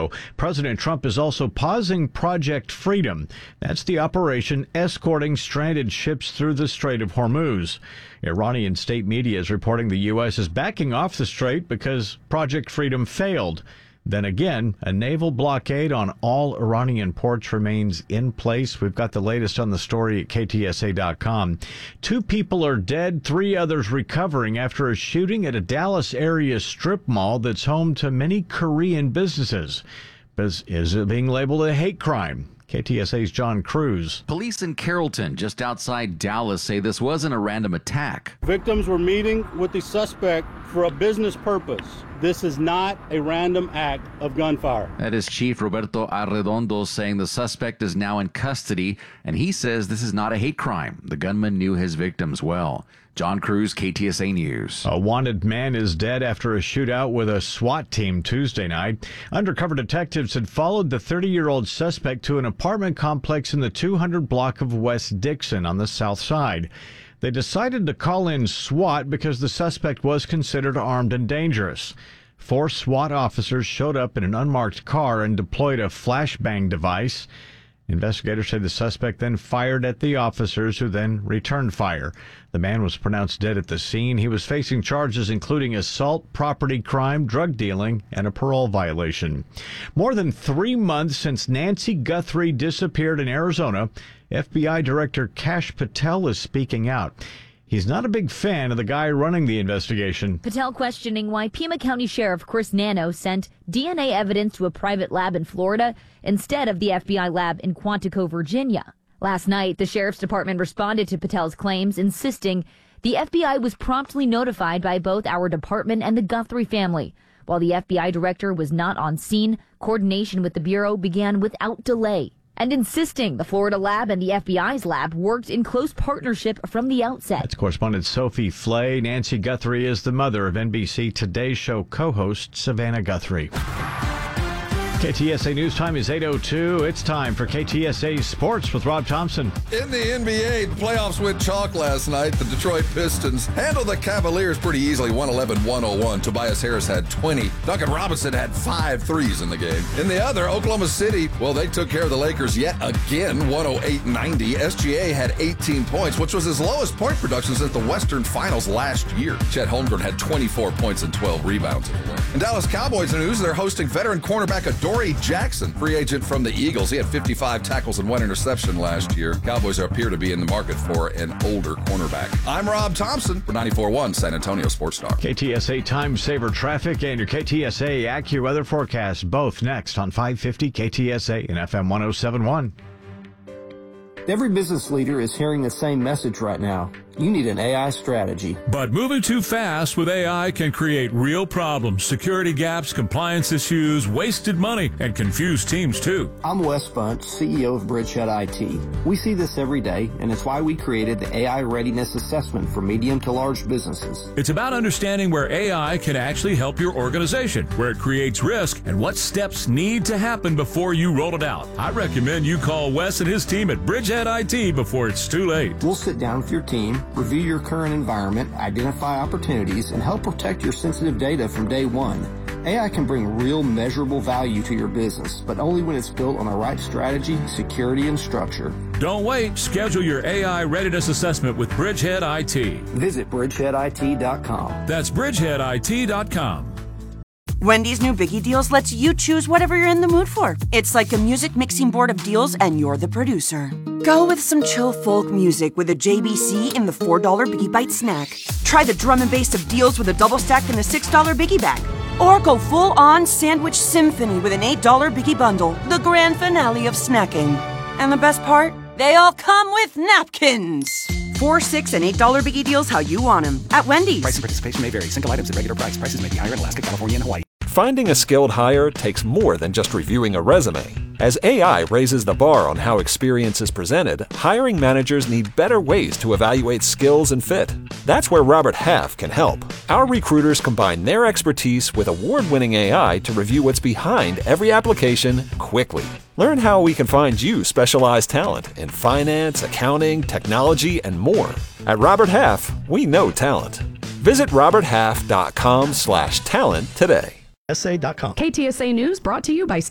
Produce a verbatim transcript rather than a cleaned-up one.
though. President Trump is also pausing Project Freedom. That's the operation escorting stranded ships through the Strait of Hormuz. Iranian state media is reporting the U S is backing off the strait because Project Freedom failed. Then again, a naval blockade on all Iranian ports remains in place. We've got the latest on the story at K T S A dot com. Two people are dead, three others recovering after a shooting at a Dallas area strip mall that's home to many Korean businesses. But is it being labeled a hate crime? K T S A's John Cruz. Police in Carrollton, just outside Dallas, say this wasn't a random attack. Victims were meeting with the suspect for a business purpose. This is not a random act of gunfire. That is Chief Roberto Arredondo saying the suspect is now in custody, and he says this is not a hate crime. The gunman knew his victims well. John Cruz, K T S A News. A wanted man is dead after a shootout with a SWAT team Tuesday night. Undercover detectives had followed the thirty-year-old suspect to an apartment complex in the two hundred block of West Dixon on the south side. They decided to call in SWAT because the suspect was considered armed and dangerous. Four SWAT officers showed up in an unmarked car and deployed a flashbang device. Investigators say the suspect then fired at the officers, who then returned fire. The man was pronounced dead at the scene. He was facing charges including assault, property crime, drug dealing, and a parole violation. More than three months since Nancy Guthrie disappeared in Arizona, F B I Director Kash Patel is speaking out. He's not a big fan of the guy running the investigation. Patel questioning why Pima County Sheriff Chris Nano sent D N A evidence to a private lab in Florida instead of the F B I lab in Quantico, Virginia. Last night, the Sheriff's Department responded to Patel's claims, insisting the F B I was promptly notified by both our department and the Guthrie family. While the F B I director was not on scene, coordination with the Bureau began without delay. And insisting the Florida lab and the F B I's lab worked in close partnership from the outset. That's correspondent Sophie Flay. Nancy Guthrie is the mother of N B C Today Show co-host Savannah Guthrie. K T S A News Time is eight oh two. It's time for K T S A Sports with Rob Thompson. In the N B A, the playoffs went chalk last night. The Detroit Pistons handled the Cavaliers pretty easily, one eleven to one oh one. Tobias Harris had twenty. Duncan Robinson had five threes in the game. In the other, Oklahoma City, well, they took care of the Lakers yet again, one oh eight ninety. S G A had eighteen points, which was his lowest point production since the Western Finals last year. Chet Holmgren had twenty-four points and twelve rebounds in the win. In Dallas Cowboys news, they're hosting veteran cornerback Adoree Jackson, free agent from the Eagles. He had fifty-five tackles and one interception last year. Cowboys appear to be in the market for an older cornerback. I'm Rob Thompson for ninety-four point one San Antonio Sports Star. K T S A Time Saver Traffic and your K T S A AccuWeather forecast, both next on five fifty K T S A and F M one oh seven point one. Every business leader is hearing the same message right now. You need an A I strategy. But moving too fast with A I can create real problems, security gaps, compliance issues, wasted money, and confused teams too. I'm Wes Bunch, C E O of Bridgehead I T. We see this every day, and it's why we created the A I Readiness Assessment for medium to large businesses. It's about understanding where A I can actually help your organization, where it creates risk, and what steps need to happen before you roll it out. I recommend you call Wes and his team at Bridgehead I T before it's too late. We'll sit down with your team, review your current environment, identify opportunities, and help protect your sensitive data from day one. A I can bring real measurable value to your business, but only when it's built on the right strategy, security, and structure. Don't wait. Schedule your A I readiness assessment with Bridgehead I T. Visit bridgehead I T dot com. That's bridgehead I T dot com. Wendy's new Biggie Deals lets you choose whatever you're in the mood for. It's like a music mixing board of deals, and you're the producer. Go with some chill folk music with a J B C in the four dollar Biggie Bite snack. Try the drum and bass of deals with a double stack in the six dollar Biggie Bag. Or go full-on sandwich symphony with an eight dollar Biggie Bundle, the grand finale of snacking. And the best part? They all come with napkins. Four, six, and eight dollar Biggie Deals how you want them at Wendy's. Price and participation may vary. Single items at regular price. Prices may be higher in Alaska, California, and Hawaii. Finding a skilled hire takes more than just reviewing a resume. As A I raises the bar on how experience is presented, hiring managers need better ways to evaluate skills and fit. That's where Robert Half can help. Our recruiters combine their expertise with award-winning A I to review what's behind every application quickly. Learn how we can find you specialized talent in finance, accounting, technology, and more. At Robert Half, we know talent. Visit robert half dot com slash talent today. S A dot com. K T S A News brought to you by